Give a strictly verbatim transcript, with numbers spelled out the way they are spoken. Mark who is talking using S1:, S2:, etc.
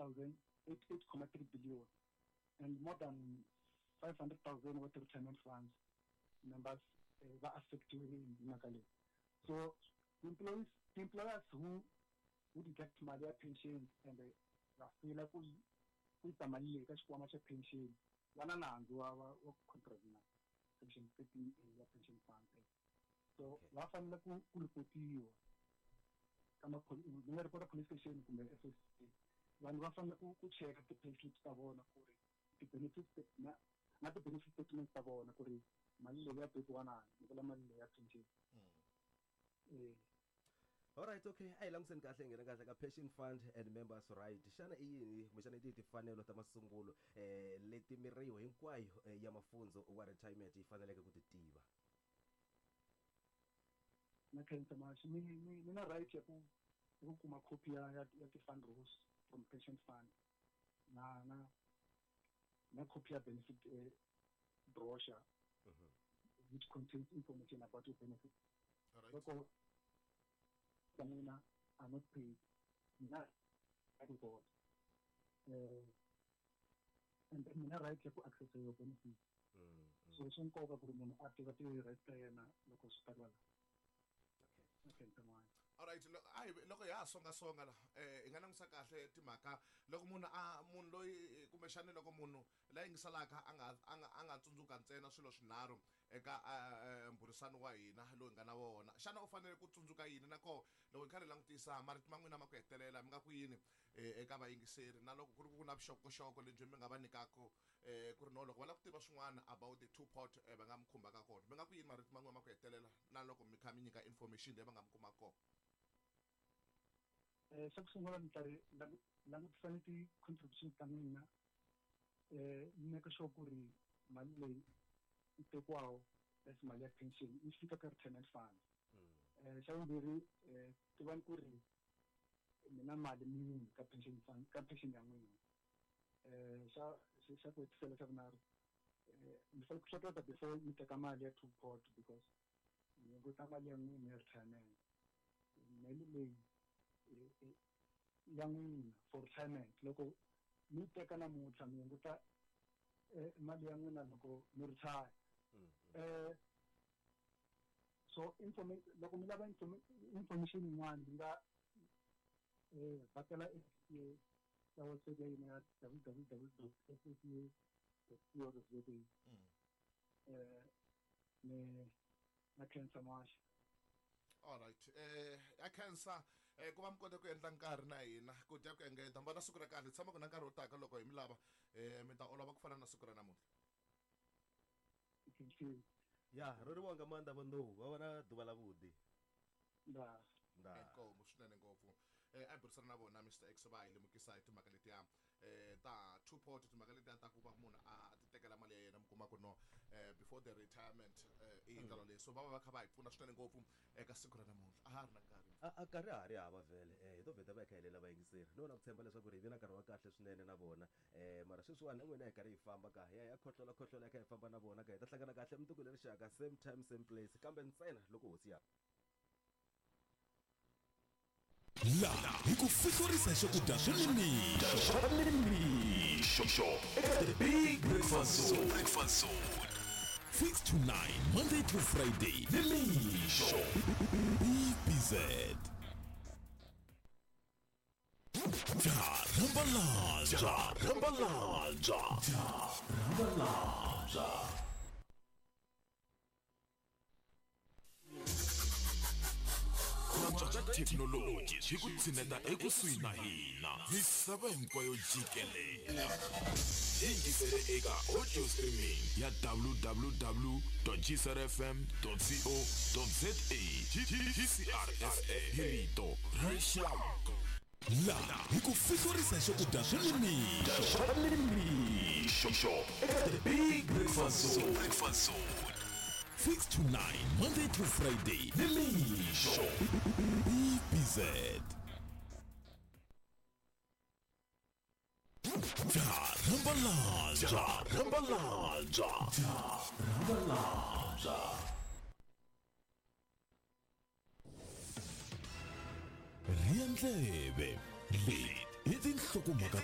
S1: thousand, eight point three billion, and more than five hundred thousand worth of retirement funds members uh, were affected in Makale. So employees, the employers who would get my pension and they feel like we with the money that's how much pension one and our contribute pension fifteen in pension fund. So la family ku kulipoti kama kuna report police station kumbe F S C vanhu va fanele ku ku check ti payslips ta vona ku ri ti benefits na na ti benefit statements ta vona ku ri mali leyi ya tekiwa na ni vula mali leyi ya pension. Eh
S2: Alright, okay. Ay lang sen kahle ngena kahle ka pension fund and members right. Xana i yini kumbe ti tifanelo ta masungulo eh leti miriwa hinkwayo ya mafunzo wa retirement yi faneleke ku ti tiva.
S1: Na khensa mashi mi mi na right ya ku ku kuma copy ya ya ti fund rules from pension fund na na na copy ya benefit uh, brochure uh-huh. which contains information about your benefit.
S3: All right.
S1: So, Kamina are not paid. Not at all. Uh, and then na right to access your benefit. Mm. So some cover for mon activity right there na loko sparwala.
S3: Okay.
S1: Okay, tamam.
S3: All right, look, ay loko ya songa songa la eh ingana ngisakahle timhaka loko munhu a munhu loyi kumbe xana loko munhu la yingisalaka anga anga anga tsundzuka ntsena swilo swinharhu eka mburisano wa hina loyi nga na wona xana u fanele ku tsundzuka yini nako loko khale langutisa marito man'wina ma ku hetelela mi nga ku yini eka vayingiseri na loko ku ri ku na vuxokoxoko lebyi mi nga va nyikako eh ku ri no loko va lava ku tiva swin'wana about the two pot va nga mi khumbaka kona mi nga ku yini marito man'wina ma ku hetelela na loko mi kha mi nyika information leyi va nga mi kumaka kona.
S1: Eh sa ku sungula ni tari langutisa ti contributions ta mina eh ni make sure ku ri mali leyi i tekiwaho as mali ya pension yi fika ka retirement fund. Eh xa vumbirhi eh tiva ku ri mina mali muni ka pension fund ka pension ya n'wina. Eh xa xa ku hetisela xa vunharhu eh ni fanele ku hleketa before ni teka mali ya two pot because ni nguta mali ya n'wina ya retirement mali leyi ya n'wina for retirement loko mi teka namuntlha mi hunguta mali ya n'wina loko mi retire. eh so information loko mi lava information yin'wana mi nga eh vhakela F C A ya website ya hina ya w w w dot f c a dot co dot za. eh ne na khensa mashi.
S3: All right. Eh a cancer eh ku va mi kota ku endla nkarhi na hina ku dya ku engeta mbana siku ra kahle tshama ku na nkarhi wo taka loko hi mi lava eh mi ta olova ku fana na siku ra namuntlha.
S1: Thank you.
S2: Ya ro ri wanga manda vandu va vona duva la vudi.
S1: Da
S3: da ko mushinene ngopfu eh a burisana na vona Mister X va hi lemukisa hi timhaka letiya eh ta two pot timhaka letiya ta ku va munhu a ti tekela mali ya yena mi kuma ku no eh before the retirement eh i ndlela leyi so va va kha va hi pfuna swinene ngopfu eka siku ra namuntlha a ha ri na nkarhi
S2: a karhi ha ri hava vhele eh hi to vheta va hi kha helela vayingiseri no na ku tshemba leswaku ri hi vi na nkarhi wa kahle swinene na vona eh mara sweswiwani na n'wina hi karhi hi famba ka hi ya khohlola khohlola kha hi famba na vona ka hi ta hlangana kahle mundzuku leri xaka same time same place kambe ntsena loko hosi ya
S4: la hi ku fihlorisa hi swakudya swa nimixo swa nimixo eka the big breakfast zone breakfast zone six to nine Monday to Friday nimixo B Z Rambalanja Rambalanja Rambalanja technology hi ku tshineta ekusuhi na hina misava hinkwayo jikelela yingisele eka audio streaming ya w w w dot g c r f m dot co dot za G C R F A hirito rixaka la hi ku fihlorisa hi swakudya swa nimixo swa nimixo eka the big breakfast zone breakfast zone six to nine Monday to Friday nimixo B Z Rambalanja Rambalanja Rambalanja Riendlebe late itinhloko maka